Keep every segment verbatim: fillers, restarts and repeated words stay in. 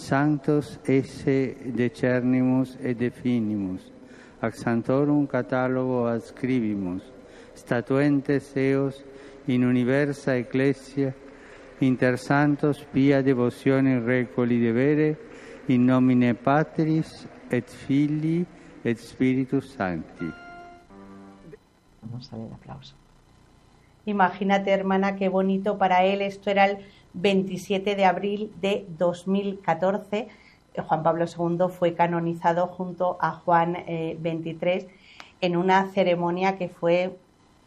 Sanctos esse decernimus et definimus, ac sanctorum catalogo adscribimus, statuentes eos in universa ecclesia, inter santos pia devotione recoli devere, in nomine Patris et Filii et Spiritus Sancti. Vamos a ver el aplauso. Imagínate, hermana, qué bonito para él. Esto era el veintisiete de abril de dos mil catorce. Juan Pablo segundo fue canonizado junto a Juan eh, veintitrés en una ceremonia que fue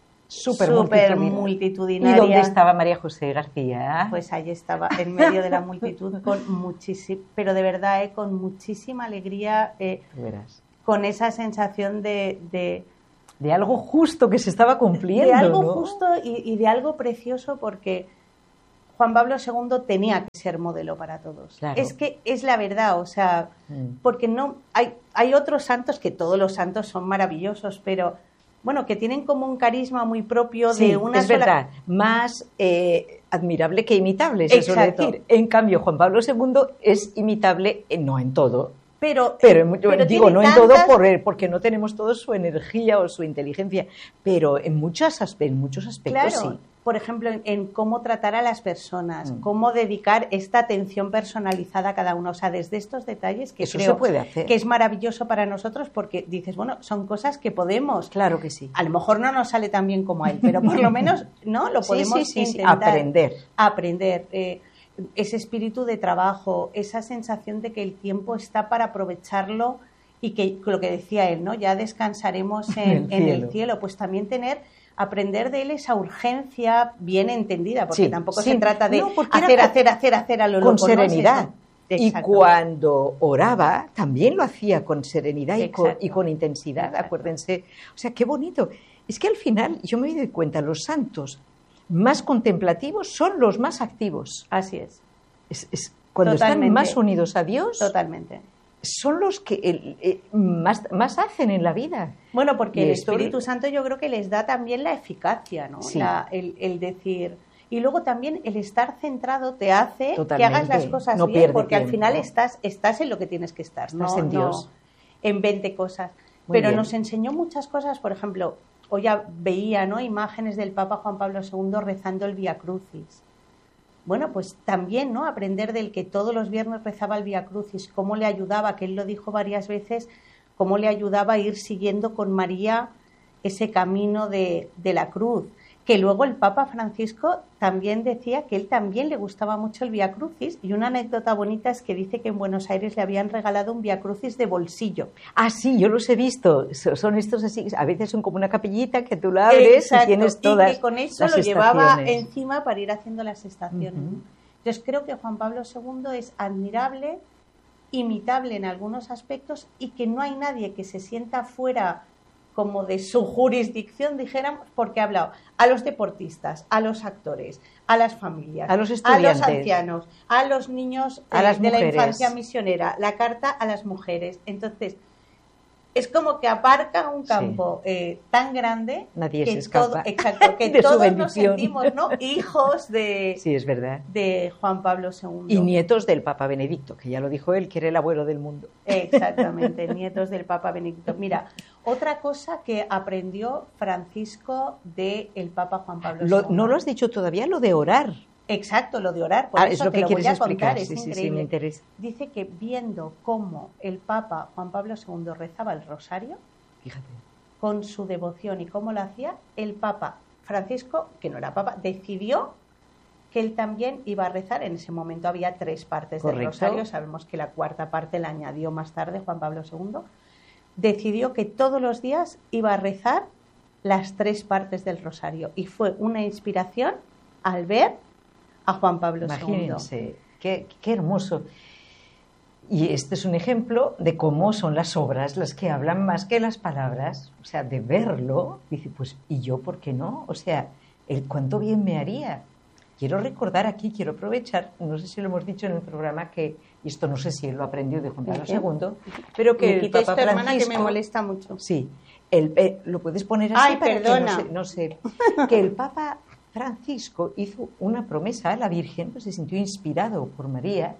súper multitudinaria. multitudinaria. ¿Y dónde estaba María José García? Pues ahí estaba, en medio de la multitud, con muchísimo, pero de verdad, eh, con muchísima alegría, eh, Verás. con esa sensación de, de de algo justo que se estaba cumpliendo, de algo ¿no? justo y, y de algo precioso, porque Juan Pablo segundo tenía que ser modelo para todos. Claro. Es que es la verdad, o sea, mm. porque no hay hay otros santos, que todos los santos son maravillosos, pero bueno, que tienen como un carisma muy propio sí, de una es sola... verdad, más eh, admirable que imitable, se suele Exacto. decir. En cambio, Juan Pablo segundo es imitable, eh, no en todo, Pero, pero, en, pero digo, no tantas... en todo por, porque no tenemos todos su energía o su inteligencia, pero en, muchas, en muchos aspectos claro, sí. Por ejemplo, en, en cómo tratar a las personas, mm. cómo dedicar esta atención personalizada a cada uno. O sea, desde estos detalles que Eso creo se puede hacer. que es maravilloso para nosotros, porque dices, bueno, son cosas que podemos. Claro que sí. A lo mejor no nos sale tan bien como a él, pero por lo menos no lo podemos sí, sí, sí, intentar. aprender. Aprender. Eh, ese espíritu de trabajo, esa sensación de que el tiempo está para aprovecharlo y que lo que decía él, ¿no? Ya descansaremos en, en el cielo. Pues también tener, aprender de él esa urgencia bien entendida, porque sí, tampoco sí. se trata de no, hacer, hacer, hacer, hacer a lo con loco. Serenidad. ¿No? Es y cuando oraba, también lo hacía con serenidad y con, y con intensidad. Exacto. Acuérdense. O sea, qué bonito. Es que al final, yo me doy cuenta, los santos más contemplativos son los más activos. Así es. es, es cuando Totalmente. Están más unidos a Dios. Totalmente. Son los que el, el, más, más hacen en la vida. Bueno, porque y el esto... Espíritu Santo yo creo que les da también la eficacia, ¿no? Sí. La, el, el decir... Y luego también el estar centrado te hace Totalmente. Que hagas las cosas no bien, porque tiempo. al final estás, estás en lo que tienes que estar, estás no en Dios. No en veinte cosas. Muy Pero bien. nos enseñó muchas cosas, por ejemplo, hoy ya veía, ¿no?, imágenes del Papa Juan Pablo segundo rezando el Vía Crucis. Bueno, pues también, ¿no?, aprender del que todos los viernes rezaba el Vía Crucis, cómo le ayudaba, que él lo dijo varias veces, cómo le ayudaba a ir siguiendo con María ese camino de, de la cruz. Que luego el Papa Francisco también decía que él también le gustaba mucho el Vía Crucis, y una anécdota bonita es que dice que en Buenos Aires le habían regalado un Vía Crucis de bolsillo. Ah, sí, yo los he visto, son estos así, a veces son como una capillita que tú la abres. Exacto. Y tienes todas y que con eso las lo llevaba estaciones. encima para ir haciendo las estaciones. Uh-huh. Entonces creo que Juan Pablo segundo es admirable, imitable en algunos aspectos, y que no hay nadie que se sienta fuera como de su jurisdicción, dijéramos, porque ha hablado a los deportistas, a los actores, a las familias, a los estudiantes, a los ancianos, a los niños a eh, las de mujeres. La infancia misionera, la carta a las mujeres. Entonces, es como que aparca un campo sí. eh, tan grande Nadie que, se escapa todo, exacto, que de todos nos sentimos, ¿no?, hijos de, sí, es verdad. de Juan Pablo segundo. Y nietos del Papa Benedicto, que ya lo dijo él, que era el abuelo del mundo. Exactamente, nietos del Papa Benedicto. Mira, otra cosa que aprendió Francisco del Papa Juan Pablo lo, segundo. No lo has dicho todavía, lo de orar. Exacto, lo de orar, por ah, eso es lo te que lo quieres voy a explicar. contar, es sí, increíble. Sí, sí, me interesa. Dice que viendo cómo el Papa Juan Pablo segundo rezaba el rosario, fíjate, con su devoción y cómo lo hacía, el Papa Francisco, que no era Papa, decidió que él también iba a rezar. En ese momento había tres partes Correcto. del rosario, sabemos que la cuarta parte la añadió más tarde Juan Pablo segundo, decidió que todos los días iba a rezar las tres partes del rosario, y fue una inspiración al ver a Juan Pablo Imagínense, segundo. Qué, qué hermoso. Y este es un ejemplo de cómo son las obras las que hablan más que las palabras. O sea, de verlo, dice, pues, ¿y yo por qué no? O sea, el cuánto bien me haría. Quiero recordar aquí, quiero aprovechar, no sé si lo hemos dicho en el programa, que, y esto no sé si él lo aprendió de Juan Pablo segundo, pero que me el Papa esto, Francisco... hermana, que me molesta mucho. Sí, el, eh, lo puedes poner así. Ay, para perdona. Que no, sé, no sé, que el Papa Francisco hizo una promesa a la Virgen, pues se sintió inspirado por María,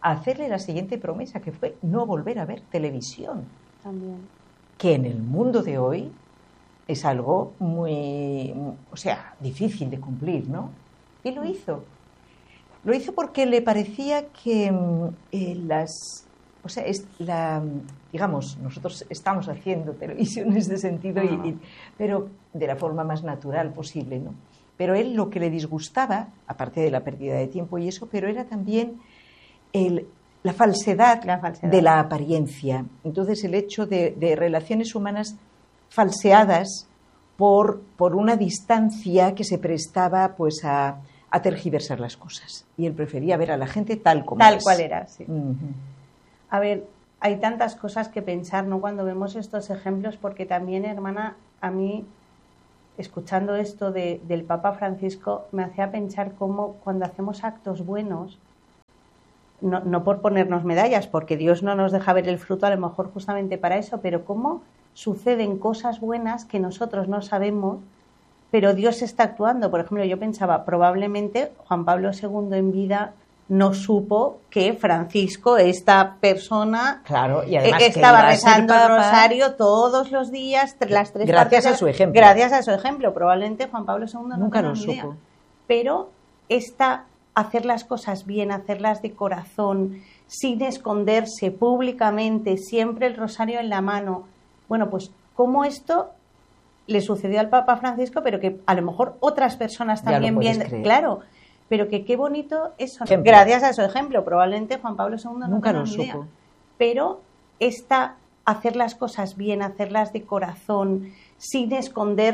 a hacerle la siguiente promesa, que fue no volver a ver televisión. También. Que en el mundo de hoy es algo muy, o sea, difícil de cumplir, ¿no? Y lo hizo. Lo hizo porque le parecía que eh, las... O sea, es la, digamos, nosotros estamos haciendo televisión en este sentido, y, y, pero de la forma más natural posible, ¿no? Pero él lo que le disgustaba, aparte de la pérdida de tiempo y eso, pero era también el, la, falsedad la falsedad de la apariencia. Entonces, el hecho de, de relaciones humanas falseadas por, por una distancia que se prestaba pues a, a tergiversar las cosas. Y él prefería ver a la gente tal como tal es. cual era, sí. Uh-huh. A ver, hay tantas cosas que pensar, ¿no?, cuando vemos estos ejemplos, porque también, hermana, a mí, escuchando esto de, del Papa Francisco, me hacía pensar cómo cuando hacemos actos buenos, no, no por ponernos medallas, porque Dios no nos deja ver el fruto, a lo mejor justamente para eso, pero cómo suceden cosas buenas que nosotros no sabemos, pero Dios está actuando. Por ejemplo, yo pensaba, probablemente Juan Pablo segundo en vida no supo que Francisco, esta persona, claro, y además eh, estaba que rezando el papa, rosario todos los días, las tres gracias partes, a su ejemplo. Gracias a su ejemplo. Probablemente Juan Pablo segundo nunca no lo supo. supo. Pero esta, hacer las cosas bien, hacerlas de corazón, sin esconderse públicamente, siempre el rosario en la mano. Bueno, pues cómo esto le sucedió al Papa Francisco, pero que a lo mejor otras personas también viendo, claro, pero que qué bonito eso, ¿no? Gracias a su ejemplo. Probablemente Juan Pablo segundo nunca no lo supo, idea. Pero esta, hacer las cosas bien, hacerlas de corazón, sin esconder